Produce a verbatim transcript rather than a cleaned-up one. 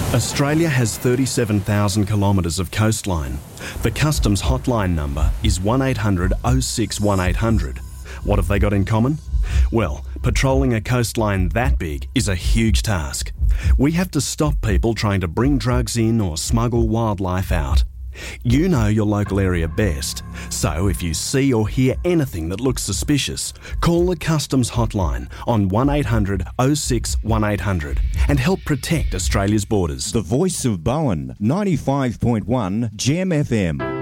Australia has thirty-seven thousand kilometres of coastline. The Customs hotline number is one eight hundred oh six one eight hundred. What have they got in common? Well, patrolling a coastline that big is a huge task. We have to stop people trying to bring drugs in or smuggle wildlife out. You know your local area best, so if you see or hear anything that looks suspicious, call the Customs hotline on one eight hundred oh six one eight hundred and help protect Australia's borders. The Voice of Bowen, ninety-five point one Gem F M.